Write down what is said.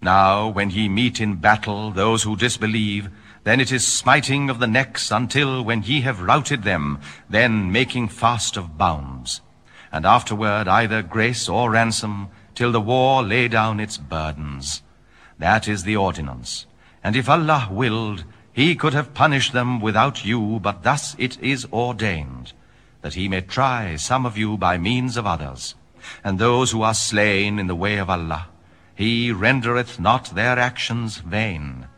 Now, when ye meet in battle those who disbelieve, then it is smiting of the necks until, when ye have routed them, then making fast of bounds. And afterward either grace or ransom, till the war lay down its burdens. That is the ordinance. And if Allah willed, he could have punished them without you, but thus it is ordained, that he may try some of you by means of others. And those who are slain in the way of Allah, he rendereth not their actions vain.